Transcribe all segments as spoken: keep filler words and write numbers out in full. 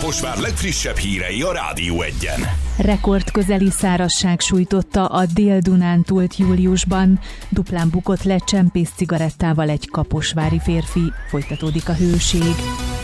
Kaposvár legfrissebb hírei a Rádió Egyen. Rekordközeli szárazság sújtotta a Dél-Dunántúlt júliusban. Duplán bukott le csempész cigarettával egy kaposvári férfi. Folytatódik a hőség.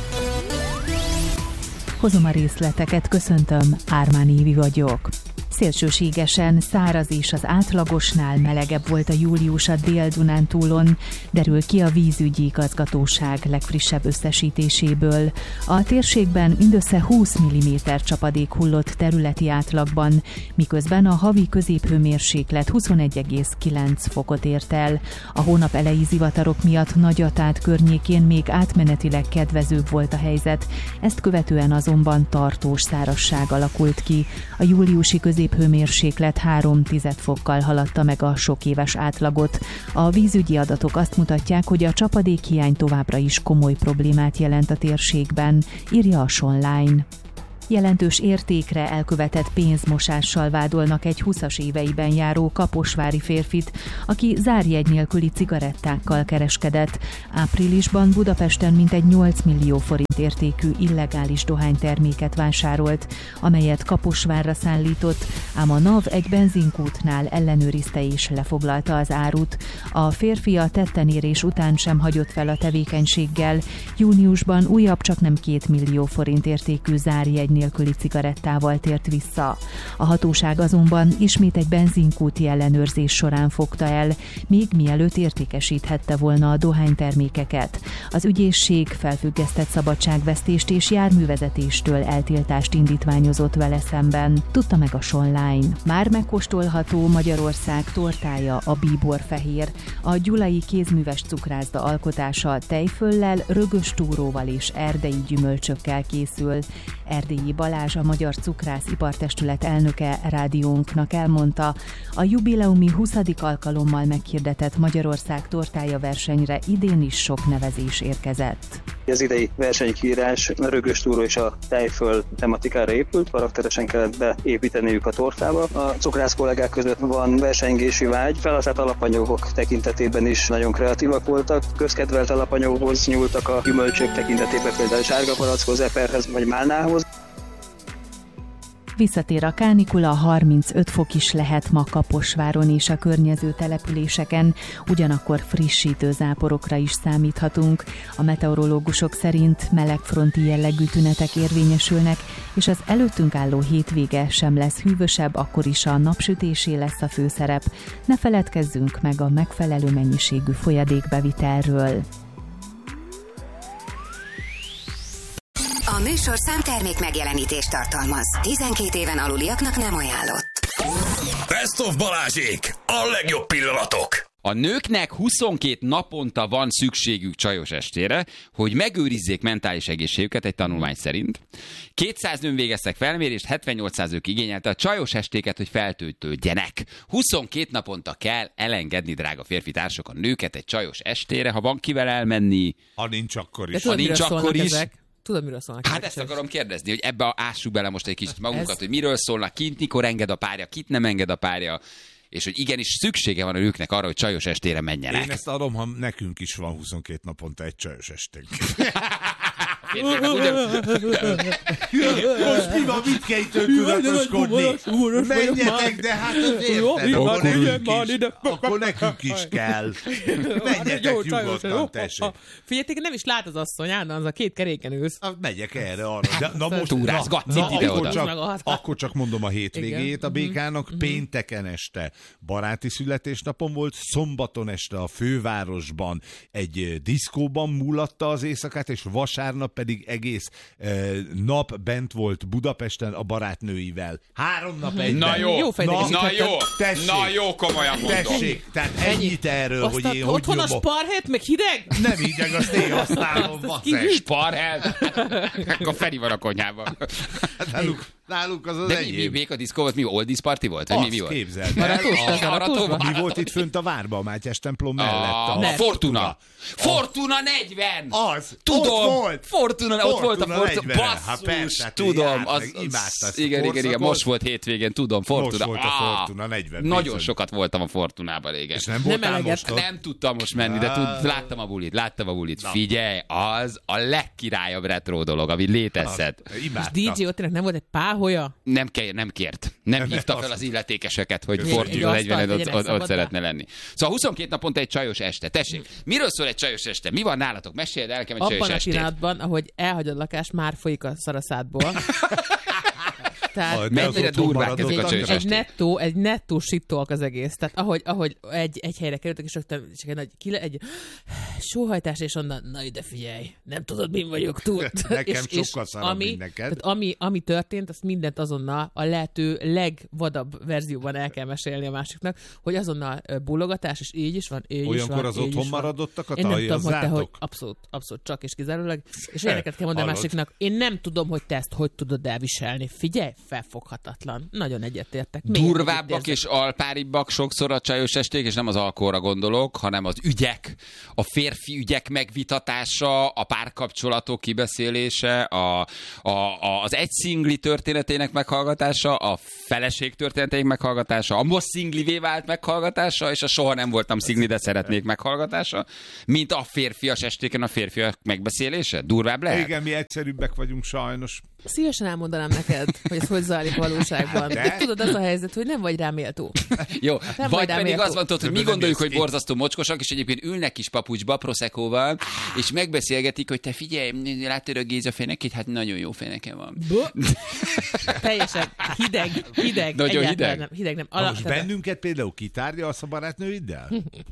Hozom a részleteket, köszöntöm, Ármán Évi vagyok. Szélsőségesen száraz és az átlagosnál melegebb volt a július a Dél-Dunántúlon, derül ki a vízügyi igazgatóság legfrissebb összesítéséből. A térségben mindössze húsz milliméter csapadék hullott területi átlagban, miközben a havi középhőmérséklet huszonegy egész kilenc fokot ért el. A hónap elejé zivatarok miatt Nagyatát környékén még átmenetileg kedvezőbb volt a helyzet, ezt követően azonban tartós szárazság alakult ki. A júliusi középhőmérséklet három tizedfokkal haladta meg a sok éves átlagot. A vízügyi adatok azt mutatják, hogy a csapadékhiány továbbra is komoly problémát jelent a térségben, írja a Sonline. Jelentős értékre elkövetett pénzmosással vádolnak egy húszas éveiben járó kaposvári férfit, aki zárjegy nélküli cigarettákkal kereskedett. Áprilisban Budapesten mintegy nyolc millió forint értékű illegális dohányterméket vásárolt, amelyet Kaposvárra szállított, ám a NAV egy benzinkútnál ellenőrizte és lefoglalta az árut. A férfi a tettenérés után sem hagyott fel a tevékenységgel. Júniusban újabb csaknem két millió forint értékű zárjegy nélküli cigarettával tért vissza. A hatóság azonban ismét egy benzinkúti ellenőrzés során fogta el, még mielőtt értékesíthette volna a dohánytermékeket. Az ügyészség felfüggesztett szabadságvesztést és járművezetéstől eltiltást indítványozott vele szemben, tudta meg a Sonline. Már megkóstolható Magyarország tortája, a bíborfehér. A gyulai kézműves cukrászda alkotása tejföllel, rögös túróval és erdei gyümölcsökkel készül. Erdélyi Balázs, a Magyar Cukrász Ipartestület elnöke rádiónknak elmondta, a jubileumi huszadik alkalommal meghirdetett Magyarország tortája versenyre idén is sok nevezés érkezett. Az idei versenykiírás a rögös túró és a tejföl tematikára épült, karakteresen kellett beépíteniük a tortába. A cukrász kollégák között van versengési vágy, felhasznált alapanyagok tekintetében is nagyon kreatívak voltak, közkedvelt alapanyagokhoz nyúltak a gyümölcsök tekintetében, például sárga palackhoz, eperhez vagy málnához. Visszatér a kánikula, harmincöt fok is lehet ma Kaposváron és a környező településeken, ugyanakkor frissítő záporokra is számíthatunk. A meteorológusok szerint melegfronti jellegű tünetek érvényesülnek, és az előttünk álló hétvége sem lesz hűvösebb, akkor is a napsütésé lesz a főszerep. Ne feledkezzünk meg a megfelelő mennyiségű folyadékbevitelről. A műsorszám termék megjelenítést tartalmaz. tizenkét éven aluliaknak nem ajánlott. Best of Balázsék! A legjobb pillanatok! A nőknek huszonkét naponta van szükségük csajos estére, hogy megőrizzék mentális egészségüket egy tanulmány szerint. kétszáz nőn végeztek felmérést, hetvennyolcszáz ők igényelte a csajos estéket, hogy feltöltődjenek. huszonkét naponta kell elengedni, drága férfi társak, a nőket egy csajos estére, ha van kivel elmenni. Ha nincs akkor is. Ha nincs akkor is. Ezek? Tudod, miről szólnak? Hát ezt akarom kérdezni, hogy ebbe ássuk bele most egy kicsit magunkat, ez... hogy miről szólnak, kint mikor enged a párja, kit nem enged a párja, és hogy igenis szüksége van a nőknek arra, hogy csajos estére menjenek. Én ezt adom, ha nekünk is van huszonkét naponta egy csajos esténk. Most mi van, mit kell itt tudatoskodni? Menjetek, de hát az érted, akkor nekünk is, akkor nekünk is kell. Menjetek nyugodtan, tessék. Figyeljetek, nem is lát az asszony, állandóan az a két keréken ülsz. Megyek erre arra. De, na most, túrázgatsz na, ide akkor, oda. csak, akkor csak mondom a hétvégét a békának. Pénteken este baráti születésnapon volt, szombaton este a fővárosban egy diszkóban múlatta az éjszakát, és vasárnap pedig egész eh, nap bent volt Budapesten a barátnőivel. Három nap egyben. Na jó, jó na, na jó, tessék, na jó, komolyan mondom. Tessék, tehát ennyit erről, azt hogy a, én hogy otthon nyomok. a sparhet, meg hideg? Nem hideg, azt én használom. Sparhel? Akkor Feri van a konyhában. Nálunk az az De mi, mi, enyém. Béka diszkó volt? Mi oldies party volt? Vagy mi, mi Azt volt? képzeld el. Maratós, A- ez Maratósban? Mi volt itt fönt a várban, a Mátyás templom mellett? A, a Fortuna. Fortuna negyven! Az! Tudom! Ott volt! Fortuna, ott volt a Fortuna Fortuna. negyven. Hát Basszus, persze, hát tudom. járt Az, meg, az, imádta ezt a igen, igen, igen, korszakot. most volt hétvégén, tudom, Fortuna. Most volt a Ah, Fortuna negyven. Nagyon bizony. sokat voltam a Fortunában régen. És nem voltál eleget. most ott? Nem tudtam most menni, de tud, láttam a bulit, láttam a bulit. Figyelj, az a legkirályabb retro dolog, ami létezhet. Az, És imádta. dé dzsé Ottinak nem volt egy páholya? Nem, ke- nem kért. Nem Nem, hívta azt- fel az illetékeseket, hogy Köszönjük. Fortuna Egy negyven asztalt ott, legyen ott, ott szabadba. szeretne lenni. Szóval huszonkettő naponta egy csajos este. Tessék, miről szól egy csajos este? Mi van nálatok? Meséld el nekem egy csajos Abban a estét. pillanatban, ahogy elhagyod a lakást, már folyik a szaraszádból. Tehát Ah, de mennyire az otthon durvák maradott ezek a a- csajos egy esték. nettó, egy nettó sittolk az egész. Tehát ahogy, ahogy egy, egy helyre kerültek, és rögtön csak egy nagy kile, egy sóhajtás, és onnan, na ide figyelj, nem tudod, min vagyok túl. Nekem sokkal szarabb, ami, mint neked. tehát ami, ami történt, azt mindent azonnal a lehető legvadabb verzióban el kell mesélni a másiknak, hogy azonnal ö, bólogatás, és így is van, így is Olyankor van, az így otthon is van. maradottak a Én nem tudom, hogy te hogy tajazzátok? abszolút, abszolút csak és kizárólag. És ilyeneket kell mondani a Hallod? másiknak. Én nem tudom, hogy te ezt hogy tudod elviselni. Figyelj, felfoghatatlan. Nagyon egyetértek. Még Durvábbak egyet és alpáribbak sokszor a csajos esték, és nem az alkoholra gondolok, hanem az ügyek, a férfi ügyek megvitatása, a párkapcsolatok kibeszélése, a, a, a, az egy szingli történetének meghallgatása, a feleség történetének meghallgatása, a most szinglivé vált meghallgatása, és a soha nem voltam szingli, de szeretnék meghallgatása, mint a férfias estéken a férfiak megbeszélése. Durvább lehet? Igen, mi egyszerűbbek vagyunk sajnos. Szívesen elmondanám neked, hogy ez hogy zajlik valóságban. De? De tudod, az a helyzet, hogy nem vagy rá méltó. Jó, Nem vagy vagy pedig rá az van, tudod, hogy mi Nem gondoljuk, jössz hogy ki. borzasztó mocskosak, és egyébként ülnek kis papucsba, proszekóval, és megbeszélgetik, hogy te figyelj, látod a Géza fenekét? Hát nagyon jó feneke van. Teljesen hideg, hideg. Nagyon egyáltalán hideg? Nem, hideg nem. Na most Alapvetően- bennünket például kitárgyalsz a barátnőiddel?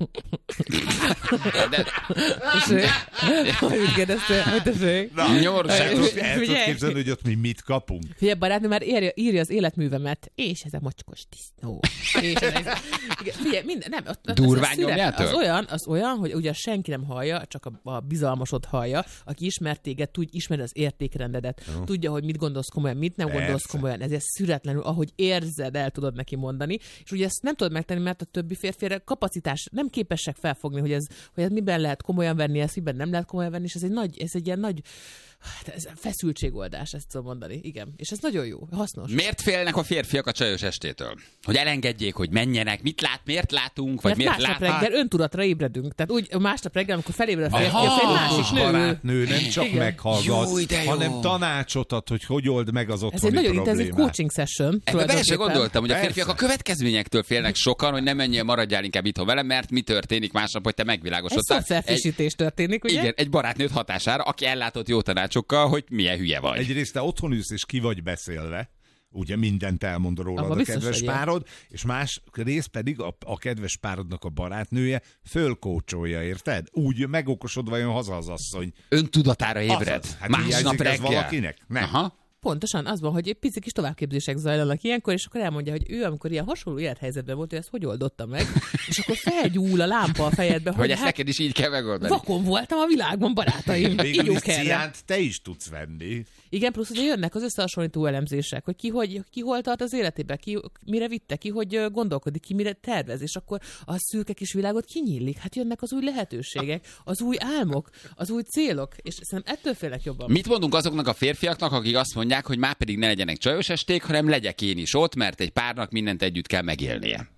De, Tessék? Hogy kérdeztél? Hogy tessék? nyomorúság. El tudod- el tudod Figyelj. képzelni, hogy ott mi mit kapunk? Figyelj, barátnő már írja, írja az életművemet, és ez a mocskos disznó. És ez, igen, figyelj, minden, nem, ott, ott Durván az, a szület- nyomjátok? az olyan, az olyan, hogy ugye senki nem hallja, csak a, a bizalmasod hallja, aki ismer téged, tud, ismeri az értékrendedet, Jó. tudja, hogy mit gondolsz komolyan, mit nem gondolsz Persze. komolyan, ezért szüretlenül, ahogy érzed, el tudod neki mondani, és ugye ezt nem tudod megtenni, mert a többi férfére kapacitás nem képesek felfogni, hogy ez, hogy ez miben lehet komolyan venni, ezt miben nem lehet komolyan venni, és ez egy nagy, ez egy ilyen nagy hát ez feszültségoldás, ezt tudom mondani, igen. És ez nagyon jó, hasznos. Miért félnek a férfiak a csajos estétől? Hogy elengedjék, hogy menjenek, mit lát, miért látunk, vagy Mert miért másnap lát... reggel öntudatra ébredünk. Tehát úgy másnap reggel, amikor felébred a férfi, Aha, az egy másik Okos nő. barátnő nem csak Igen. meghallgat, Jó, de jó. hanem tanácsot ad, hogy hogy old meg az Ez egy otthoni nagyon problémát. intenzív coaching session. Ebbe bele se tulajdonképpen. gondoltam, hogy a Persze. férfiak a következményektől félnek sokan, hogy nem menjél, maradjál inkább itthon velem, mert mi történik másnap, hogy te Egy megvilágosodtál. szoftverfrissítés történik, ugye? Igen, egy barátnőt hatására, aki ellátott jó tanácsokkal, hogy milyen hülye vagy. Egyrészt te otthon ülsz és ki vagy beszélve, ugye mindent elmond rólad Abba a biztos, kedves hogy ilyen. párod, és más rész pedig a, a kedves párodnak a barátnője fölkócsolja, érted? Úgy megokosodva jön haza az asszony. Öntudatára ébred. Azaz. Hát Másnap hiányzik ez reggel. valakinek? Nem. Aha. Pontosan, az van, hogy egy pici kis továbbképzések zajlanak ilyenkor, és akkor elmondja, hogy ő, amikor ilyen hasonló élethelyzetben volt, hogy ezt hogy oldotta meg, és akkor felgyúl a lámpa a fejedbe, hogy, Hogy ezt hát neked is így kell megoldani. vakon voltam a világban, barátaim. Végül is Ígyunk erre. ciánt te is tudsz venni. Igen, plusz ugye jönnek az összehasonlító elemzések, hogy ki, hogy, ki hol tart az életébe, ki mire vitte, ki hogy ö, gondolkodik, ki mire tervez, és akkor a szürke kis világot kinyílik. Hát jönnek az új lehetőségek, az új álmok, az új célok, és szerintem ettől félek jobban. Mit mondunk azoknak a férfiaknak, akik azt mondják, hogy már pedig ne legyenek csajos esték, hanem legyek én is ott, mert egy párnak mindent együtt kell megélnie.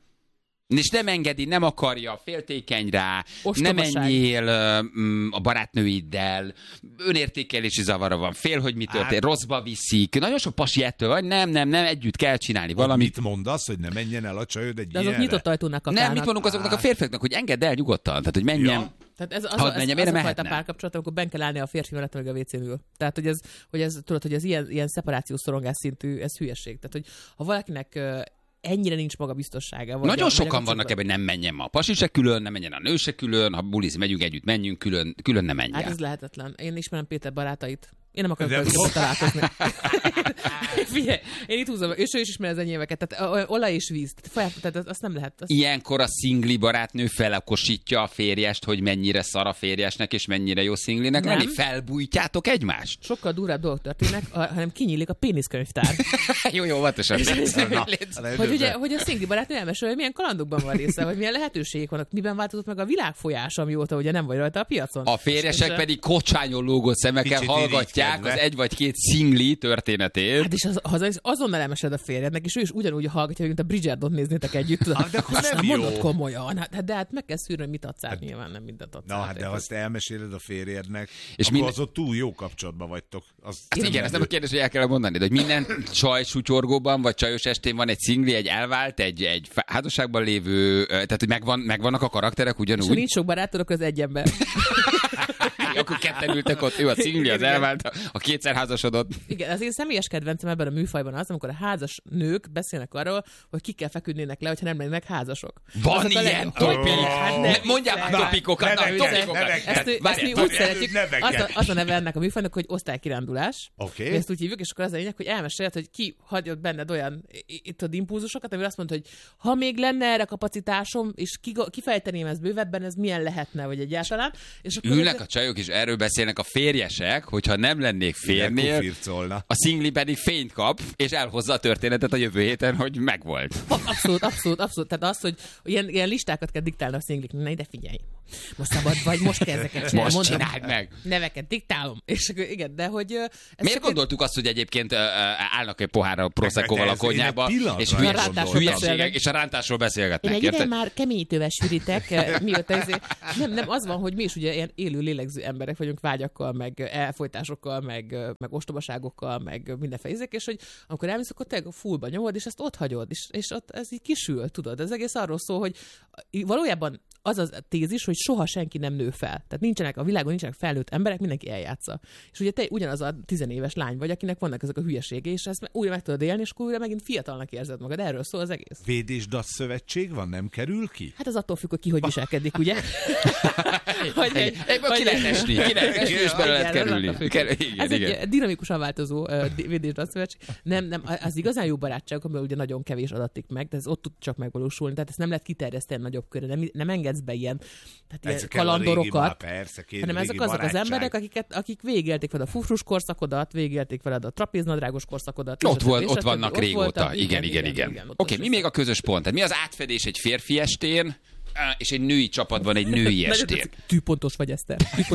És nem engedi, nem akarja, féltékeny rá, nem Ostobaság. menjél uh, a barátnőiddel, önértékelési zavara van, fél, hogy mi történt, Hát- rosszba viszik. Nagyon sok pasi ettől van, nem, nem, nem, együtt kell csinálni Valamit valamit. mondasz, hogy ne menjen el a csajod egy De azok ilyenre? nyitott ajtónak a Nem, mit mondunk azoknak a férfiaknak, hogy engedd el nyugodtan, tehát hogy menjen. Ja. Tehát ez az, Hadd az, menjem, az, én az nem a fajta mehetnem. párkapcsolat, amikor benn kell állni a férfi mellett, meg a vécén ül. Tehát, hogy ez, hogy ez, tudod, hogy ez ilyen, ilyen szeparációs szorongás szintű, ez hülyeség. Tehát, hogy ha valakinek ö, ennyire nincs magabiztossága. Vagy Nagyon a, sokan vagy a vannak ebben, kapcsolatban. hogy nem menjen ma a pasi se külön, nem menjen a nő se külön, ha bulizni megyünk együtt, menjünk külön, külön nem menjen. Hát ez lehetetlen. Én ismerem Péter barátait. Én nem akarok közben találkozni. Figyelj, én itt húzom, és ő is ismer az enyémeket, tehát olaj és víz, tehát, tehát azt nem lehet. Azt... Ilyenkor a szingli barátnő felakosítja a férjest, hogy mennyire szar a férjesnek, és mennyire jó szinglinek lenni. Felbújtjátok egymást? Sokkal durvább dolgok történnek, hanem kinyílik a péniszkönyvtár. jó, jó, óvatosan. hogy ugye, hogy a szingli barátnő elmesél, hogy milyen kalandokban van része, hogy milyen lehetőségek vannak, miben változott meg a világfolyás, amióta ugye nem vagy rajta a piacon. A férjesek pedig kocsányon lógott szemekkel hallgatják az egy vagy két szingli történetét. Hát és az, az, azonnal elmesed a férjednek, és ő is ugyanúgy hallgatja, mint a Bridgerton néznétek együtt. Tudod, ah, de akkor nem mondod jó. Komolyan. Hát, de hát meg kell szűrni, hogy mit adsz át, hát, nyilván nem mindent adsz na, át. hát de ha azt elmeséled a férjednek, és akkor minden... azon túl jó kapcsolatban vagytok. Az hát igen, ez nem a kérdés, hogy el kell mondani, de hogy minden csaj sutyorgóban, vagy csajos estén van egy szingli, egy elvált, egy, egy házasságban lévő, tehát hogy megvan, megvannak a karakterek ugyanúgy. És ha nincs sok barátod, az egy ember. Akkor ketten ültek ott, ő a szingli, az elvált, a kétszer házasodott. Igen, az én személyes kedvencem ebben a műfajban az, amikor a házas nők beszélnek arról, hogy kikkel feküdnének le, hogyha nem lennének házasok. Van azok ilyen topik? Hát mondjál már topikokat, na, topikokat. Ezt mi úgy szeretjük, az a neve ennek a műfajnak, hogy osztálykirándulás. Okay. Ezt úgy hívjuk, és akkor az a lényeg, hogy elmeséled, hogy ki hagyott benned olyan itt az impulzusokat, amire azt mondta, hogy ha még lenne erre kapacitásom, és kifejteném ezt bővebben, ez milyen lehetne, vagy egyáltalán. És akkor ülnek a csajok, és erről beszélnek a férjesek, hogyha nem lennék férnél, a szingli pedig fényt kap, és elhozza a történetet a jövő héten, hogy megvolt. Abszolút, abszolút, abszolút. Tehát az, hogy ilyen, ilyen listákat kell diktálni a szingliknek. Na ide figyelj. Most szabad vagy, most kell ezeket csinálni. Most csináld meg. Neveket diktálom. És akkor igen, de hogy... Miért gondoltuk azt, hogy egyébként uh, állnak egy pohárra Proseccoval a konyhába, és hülyeségek, és a rántásról beszélgetnek. Én egy ide már keményítővel sűrítek, mióta ezért... Nem, nem, az van, hogy mi is ugye ilyen élő lélegző emberek vagyunk, vágyakkal, meg elfolytásokkal, meg, meg ostobaságokkal, meg mindenféle, és hogy amikor elmész, akkor te fullba nyomod, és ezt ott hagyod, és, és ott ez így kisül, tudod. Ez egész arról szól, hogy valójában az az tézis, hogy soha senki nem nő fel. Tehát nincsenek a világon, nincsenek felnőtt emberek, mindenki eljátsza. És ugye te ugyanaz a tizenéves lány vagy, akinek vannak ezek a hülyeségei, és ezt újra meg tudod élni, és akkor újra megint fiatalnak érzed magad. Erről szól az egész. Védésdac szövetség van, nem kerül ki? Hát az attól függ, hogy ki hogy viselkedik, ugye? hogy egyből ki lehet esni, ki lehet esni, és bele lehet kerülni. Ez egy dinamikusan változó védésdac szövetség. Nem, nem, az igazán jó barátságok, amivel ugye nagyon kevés adatik meg, de ez ott tud csak megvalósulni. Tehát ezt nem lehet kiterjeszteni nagyobb körre, nem, nem engedsz be ilyen, tehát ilyen kalandorokat, persze, hanem ezek azok az emberek, akiket, akik végigélték veled a fufrus korszakodat, végigélték veled a trapéznadrágos korszakodat. Ott, volt, ott vannak ott régóta. Voltam, igen, igen, igen. igen. Oké, okay, mi még a közös pont? Tehát mi az átfedés egy férfi estén, és egy női csapatban egy női estén? Tűpontos vagy, Eszter.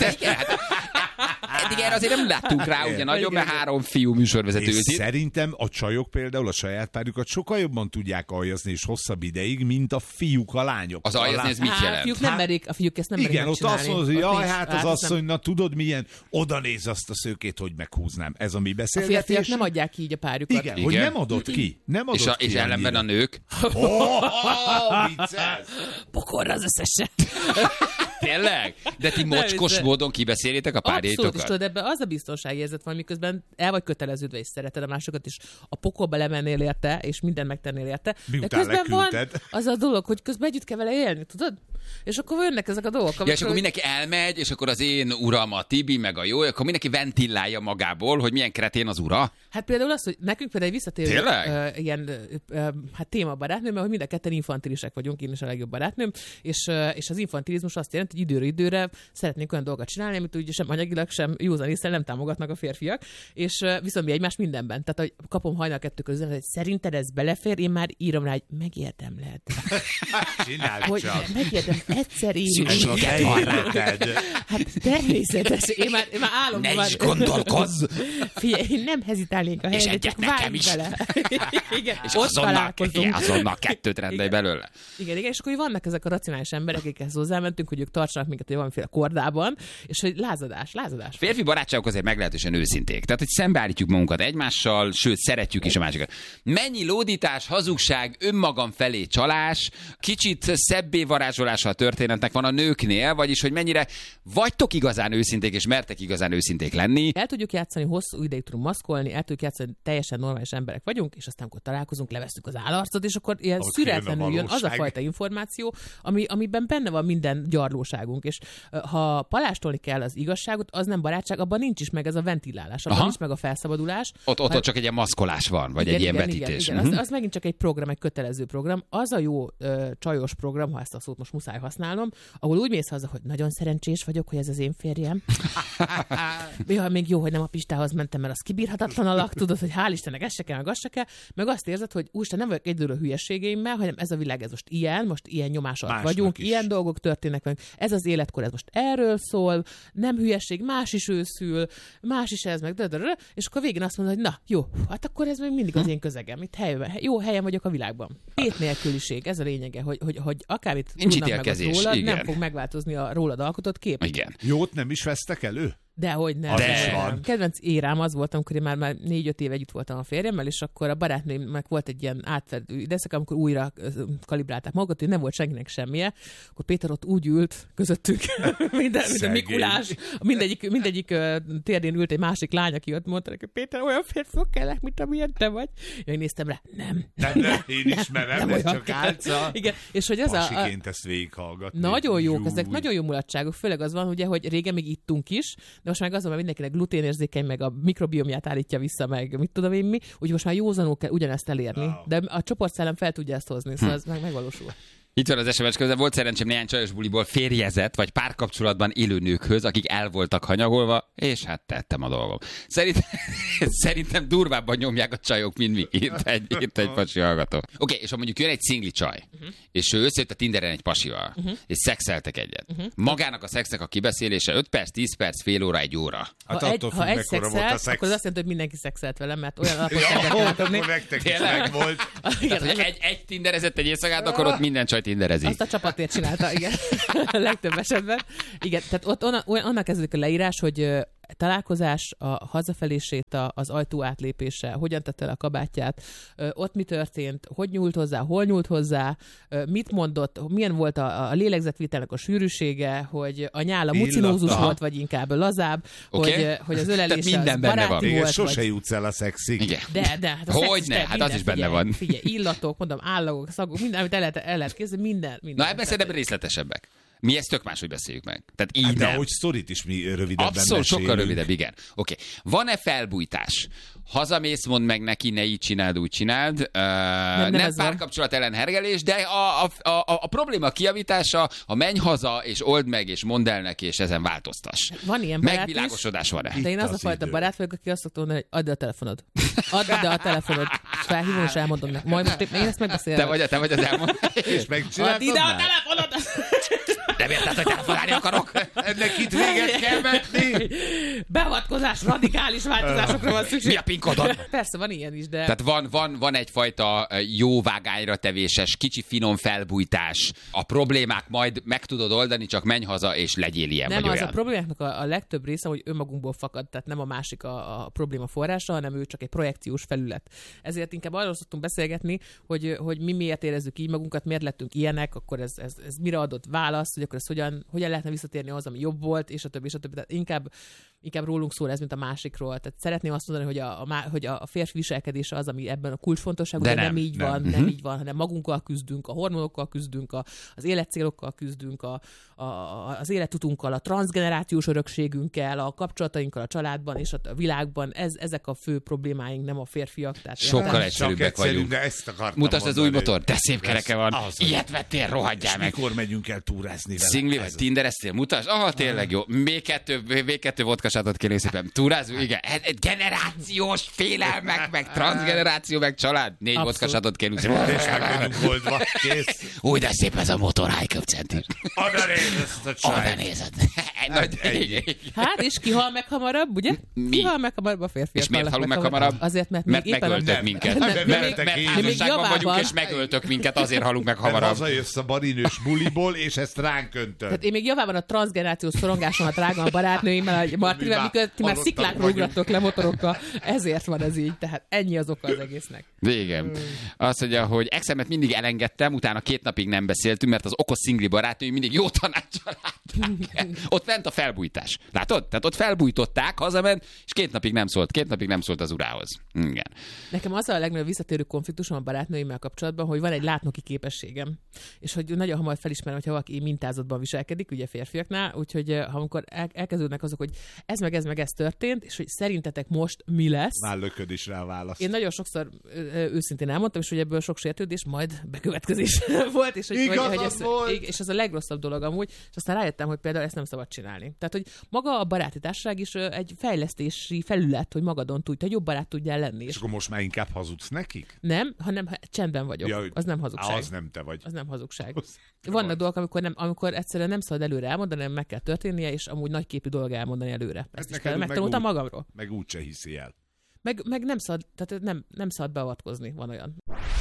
Eddig erre azért nem láttunk rá, ugye nagyon, mert három fiú műsorvezető. És szerintem a csajok például a saját párjukat sokkal jobban tudják aljazni, és hosszabb ideig, mint a fiúk a lányok. Az aljazni ez mit jelent? A fiúk nem merik, a fiúk ezt nem merik igen, ott azt mondod, hogy jaj, hát az asszony, nem... na tudod milyen, oda néz azt a szőkét, hogy meghúznám. Ez a mi beszélgetés. A férfiak nem adják ki így a párjukat. Igen, igen. Hogy nem adott ki. Nem adott és a, ki és ellenben a nők? Oh, oh, vicces! Pokorra az összesen. Tényleg? De ti mocskos módon kibeszélitek a párjaitokat? Abszolút, és tudod, ebben az a biztonságérzet van, miközben el vagy köteleződve, és szereted a másokat, és a pokolba lemennél érte, és mindent megtennél érte. Miután de közben leküldted. van az a dolog, hogy közben együtt kell vele élni, tudod? És akkor jönnek ezek a dolgok. Ja, és akkor mindenki elmegy, és akkor az én uram, a Tibi, meg a jó, akkor mindenki ventillálja magából, hogy milyen kretén az ura. Hát például az, hogy nekünk például egy visszatérő uh, ilyen uh, hát téma barátnőm, mert hogy mind a ketten infantilisek vagyunk, én is a legjobb barátnőm, és, uh, és az infantilizmus azt jelenti, hogy időről időre szeretnénk olyan dolgokat csinálni, amit ugye sem anyagilag, sem józan észre nem támogatnak a férfiak, és uh, viszont mi egymást mindenben. Tehát, hogy kapom hajnal kettő közül, hogy szerinted ez belefér, én már írom rá, hogy megérdemled. Hogy megérdem, egyszer én. Szükséged van rád. Hát természetes, én már, én már állom. Ne már... is gondolkozz! Figyelj, én nem hezitálnék a helyre, és egyet nekem is. Igen, és azonnal, azonnal kettőt rendelj belőle. Igen, igen, és akkor vannak ezek a racionális emberek, akikhez hozzámentünk, hogy ők tartsanak minket, hogy valamiféle kordában, és hogy lázadás, lázadás. Férfi barátságok azért meglehetősen őszinték. Tehát, hogy szembeállítjuk magunkat egymással, sőt, szeretjük is a másikat. Mennyi lódítás, hazugság, önmagam felé csalás, kicsit szebbé varázsolás folytatása a történetnek van a nőknél, vagyis hogy mennyire vagytok igazán őszinték, és mertek igazán őszinték lenni. El tudjuk játszani, hosszú ideig tudunk maszkolni, el tudjuk játszani, teljesen normális emberek vagyunk, és aztán amikor találkozunk, levesszük az állarcot, és akkor ilyen szüretlenül jön az a fajta információ, ami, amiben benne van minden gyarlóságunk. És ha palástolni kell az igazságot, az nem barátság, abban nincs is meg ez a ventilálás, abban Aha. nincs meg a felszabadulás. Ott, ott, ott csak egy ilyen maszkolás van, vagy igen, egy ilyen igen, vetítés. Igen, igen. Az, az megint csak egy program, egy kötelező program. Az a jó ö, csajos program, ha ezt a szót most muszáj használnom, ahol úgy mész haza, hogy nagyon szerencsés vagyok, hogy ez az én férjem. Ja, még jó, hogy nem a Pistához mentem, mert az kibírhatatlan alak, tudod, hogy hál' Istennek ez se kell, meg az se kell, meg azt érzed, hogy úristen, nem vagyok egyedül a hülyeségeimmel, hanem ez a világ, ez most ilyen, most ilyen nyomás alatt vagyunk, is. Ilyen dolgok történnek velünk, ez az életkor, ez most erről szól, nem hülyeség, más is őszül, más is ez meg, dödörö, és akkor végén azt mondod, hogy na, jó, hát akkor ez még mindig az én közegem, itt helyben, jó helyen vagyok a világban. Tétnélküliség, ez a lényege, hogy, hogy, hogy akármit tudnak meg rólad, igen. Nem fog megváltozni a rólad alkotott kép. Igen. Jót nem is vesztek elő? Dehogy nem. De. nem. Kedvenc érám az volt, amikor én már, már négy-öt év együtt voltam a férjemmel, és akkor a barátnőmnek volt egy ilyen átfedő időszak, amikor újra kalibrálták magukat, hogy nem volt senkinek semmije. Akkor Péter ott úgy ült közöttük, minden, minden Mikulás, mindegyik, mindegyik uh, térdén ült egy másik lány, aki ott mondta neki, Péter, olyan férfiak kellek, mint amilyen te vagy. Én néztem rá, nem. Nem, nem, én ismerem, ez csak álca. Igen, és hogy ez a, a... ezt végighallgatni. Nagyon jók, ezek nagyon jó mulatságok, főleg az van, ugye, hogy régen még ittunk is, de most meg azon, mert mindenkinek gluténérzékeny, meg a mikrobiomját állítja vissza, meg mit tudom én mi, úgyhogy most már józanul kell ugyanezt elérni. Wow. De a csoportszellem fel tudja ezt hozni, szóval hm. ez meg megvalósul. Itt van az es em es közben, volt szerencsém néhány csajos buliból férjezett, vagy párkapcsolatban élő nőkhöz, akik el voltak hanyagolva, és hát tettem a dolgom. Szerintem, szerintem durvábban nyomják a csajok, mint mi, írt egy, írt egy pasi hallgató. Oké, okay, és ha mondjuk jön egy szingli csaj, uh-huh. és ő összejött a Tinderen egy pasival, uh-huh. és szexeltek egyet. Uh-huh. Magának a szexnek a kibeszélése öt perc, tíz perc, fél óra, egy óra. Hát ha egy, ha egy szexelt, akkor az azt jelenti, hogy mindenki szexelt velem, mert olyan alapot kell adni. Nektek is meg volt. Tehát, hogy egy, egy tinderezett egy éjszakát, akkor ott minden csaj tinderezik. Azt a csapatért csinálta, igen. Legtöbb esetben. Igen, tehát ott onna, annak kezdődik a leírás, hogy találkozás, a hazafelését, az ajtó átlépése, hogyan tette le a kabátját, ott mi történt, hogy nyúlt hozzá, hol nyúlt hozzá, mit mondott, milyen volt a, a lélegzetvételnek a sűrűsége, hogy a nyála mucinózus volt, vagy inkább lazább, okay. hogy, hogy az ölelése az baráti igen, volt. Sose vagy... jutsz el a szexig. Igen. De, de. Hát hogy ne? Hát az is benne figyelj, van. Figyelj, illatok, mondom, állagok, szagok, minden, amit el lehet, el lehet készíteni, minden, minden. Na ebben szerintem részletesebbek. Mi ezt tök máshogy beszéljük meg. Tehát így hát de nem. ahogy sztorit is mi rövidebben Abszolút mesélünk. sokkal rövidebb, igen. Oké. Okay. Van-e felbújtás? Hazamész, mondd meg neki, ne így csináld, úgy csináld. Uh, nem nem párkapcsolat ellen hergelés, de a, a, a, a probléma kijavítása, a menj haza, és old meg, és mondd el neki, és ezen változtass. Van ilyen barát megvilágosodás van-e? De én az, az a fajta idő. barát vagyok, aki azt szokta mondani, hogy add a telefonod. Add ide a telefonod. Felhívom, és elmondom neki. Majd most én ezt megbeszélem. Te vagy, te vagy az elmondás. És megcsináltad. Add ide a telefonod! Nem érted, hogy telefonálni akarok? Ennek itt véget kell vetni. Beavatkozás, radikális változásokra van szükség. Mi a pinkodon? Persze, van ilyen is, de... Tehát van, van, van egyfajta jó vágányra tevéses, kicsi finom felbújtás. A problémák majd meg tudod oldani, csak menj haza, és legyél ilyen nem, vagy az olyan. A problémáknak a, a legtöbb része, hogy önmagunkból fakad, tehát nem a másik a, a probléma forrása, hanem ő csak egy projekciós felület. Ezért inkább arról szoktunk beszélgetni, hogy, hogy mi miért érezzük így magunkat, miért lettünk ilyenek, akkor ez, ez, ez mire adott választ, hogy akkor ez hogyan, hogyan lehetne visszatérni ahhoz, ami jobb volt, és a többi, és a többi. Tehát inkább, inkább rólunk szól ez, mint a másikról. Tehát szeretném azt mondani, hogy a, a, hogy a férfi viselkedése az, ami ebben a kulcsfontosságú, de, de nem, nem így nem. van, nem uh-huh. így van, hanem magunkkal küzdünk, a hormonokkal küzdünk, a, az életcélokkal küzdünk, a, a, az életutunkkal, a transzgenerációs örökségünkkel, a kapcsolatainkkal a családban és a világban. Ez, ezek a fő problémáink, nem a férfiak. Tehát sokkal egyszerűbbek vagyunk. De ezt akartam mutasd az új motor, de szép kereke van. Az ilyet vettél, rohadjál meg. Mikor megyünk el túrázni vele? Szingli vagy tindereztél, mutasd. Aha, tényleg jó. Még kettő, még kettő vodkasátot kérlek szépen. Túrázunk, igen. Egy generációs félelmek, meg transzgeneráció, meg család. Négy vodkasátot kérlek szépen. És meg vagyunk oldva. Kész. Új, de szép ez a motor, high-köpcentis. Oda nézd ezt a csaj. Oda nézed. Hát, és ki hal meg hamarabb, ugye? Mi? Ki hal meg hamarabb a férfi? És miért halunk meg hamarabb? Azért, mert, mert megöltök minket. Mert házasságban vagyunk, és megöltök minket, azért halunk meg hamarabb. Mert hazajössz a barinős buliból, és ezt ránk öntöd. Tehát én még javában a transzgenerációs szorongásomat rágom a barátnőimmel, a Reggelivel, mikor ti már sziklákra ugratok le motorokkal, ezért van ez így, tehát ennyi az oka az egésznek. Igen. Hmm. Azt mondja, hogy exemet mindig elengedtem, utána két napig nem beszéltünk, mert az okos szingli barátnői mindig jó tanáccsal látták. Ott fent a felbújtás. Látod? Tehát ott felbújtották, hazament, és két napig nem szólt, két napig nem szólt az urához. Igen. Nekem az a legnagyobb visszatérő konfliktusom a barátnőimmel kapcsolatban, hogy van egy látnoki képességem, és hogy nagyon hamar felismerem, hogyha valaki mintázatban viselkedik, ugye férfiaknál, úgyhogy ha amikor el- elkezdődnek azok, hogy ez meg ez meg ez történt, és hogy szerintetek most mi lesz. Már lököd is rá a választ. Én nagyon sokszor őszintén elmondtam, és hogy ebből sok sértődés, majd bekövetkezés volt, és, hogy, hogy, hogy ez, volt. és ez a legrosszabb dolog amúgy, és aztán rájöttem, hogy például ezt nem szabad csinálni. Tehát, hogy maga a baráti társaság is egy fejlesztési felület, hogy magadon tudj, hogy jobb barát tudjál lenni. És akkor most már inkább hazudsz nekik? Nem, hanem csendben vagyok. Ja, az nem hazugság. Az nem te vagy. Az nem hazugság. Az Vannak vagy. dolgok, amikor, nem, amikor egyszerűen nem szabad előre elmondani, hanem meg kell történnie, és amúgy nagyképű dolog elmondani előre. Ezt is kell, megtanultam meg magamról. Meg úgyse hiszi el. Meg, meg nem szabad, tehát nem, nem szabad beavatkozni, van olyan.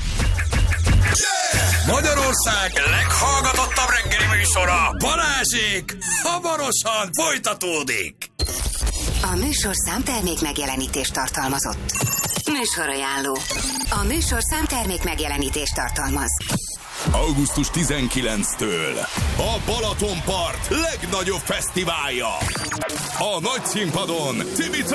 Yeah! Magyarország leghallgatottabb reggeli műsora, Balázsék, hamarosan folytatódik. A műsor számtermék megjelenítést tartalmazott. Műsorajánló. A műsor számtermék megjelenítést tartalmaz. augusztus tizenkilencedikétől a Balatonpart legnagyobb fesztiválja. A nagy színpadon Tibi